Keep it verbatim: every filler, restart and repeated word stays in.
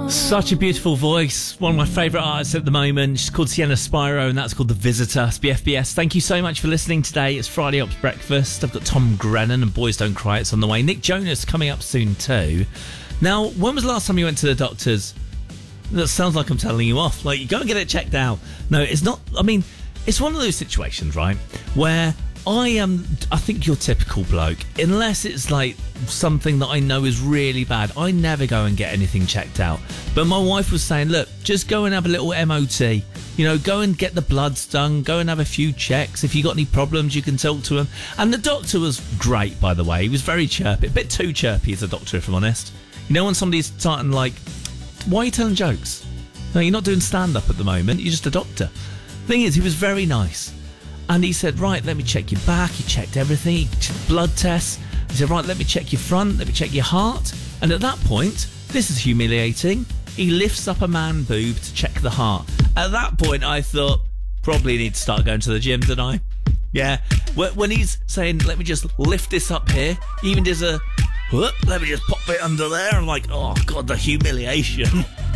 Such a beautiful voice. One of my favourite artists at the moment. She's called Sienna Spiro, and that's called The Visitor. It's B F B S. Thank you so much for listening today. It's Friday Ops Breakfast. I've got Tom Grennan and Boys Don't Cry. It's on the way. Nick Jonas coming up soon too. Now, when was the last time you went to the doctors? That sounds like I'm telling you off. Like, you go and get it checked out. No, it's not. I mean, it's one of those situations, right, where I am, I think you're typical bloke. Unless it's like something that I know is really bad, I never go and get anything checked out. But my wife was saying, look, just go and have a little M O T. You know, go and get the bloods done. Go and have a few checks. If you got any problems, you can talk to him. And the doctor was great, by the way. He was very chirpy. A bit too chirpy as a doctor, if I'm honest. You know when somebody's starting like, why are you telling jokes? No, you're not doing stand-up at the moment. You're just a doctor. Thing is, he was very nice. And he said, right, let me check your back. He checked everything. He checked blood tests. He said, right, let me check your front. Let me check your heart. And at that point, this is humiliating. He lifts up a man boob to check the heart. At that point, I thought, probably need to start going to the gym, didn't I? Yeah. When he's saying, let me just lift this up here, he even does a, whoop, let me just pop it under there. I'm like, oh, God, the humiliation.